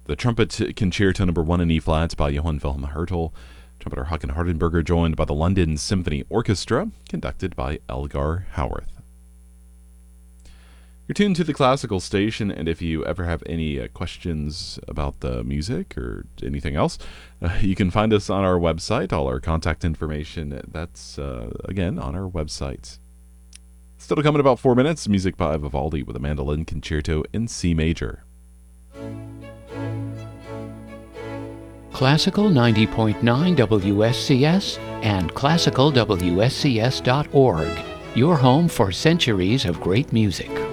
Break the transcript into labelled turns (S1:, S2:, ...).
S1: The Trumpet Concerto No. 1 in E-flat by Johann Wilhelm Hertel. Trumpeter Hakan Hardenberger joined by the London Symphony Orchestra, conducted by Elgar Howarth. You're tuned to the Classical Station, and if you ever have any questions about the music or anything else, you can find us on our website. All our contact information, that's, again, on our website. Still to come in about 4 minutes, music by Vivaldi with a mandolin concerto in C major.
S2: Classical 90.9 WSCS and classicalwscs.org, your home for centuries of great music.